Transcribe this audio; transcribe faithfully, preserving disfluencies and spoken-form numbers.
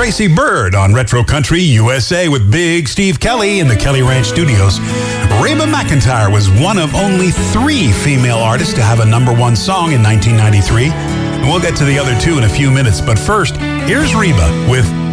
Tracy Byrd on Retro Country U S A with Big Steve Kelly in the Kelly Ranch Studios. Reba McEntire was one of only three female artists to have a number one song in nineteen ninety-three. And we'll get to the other two in a few minutes, but first, here's Reba with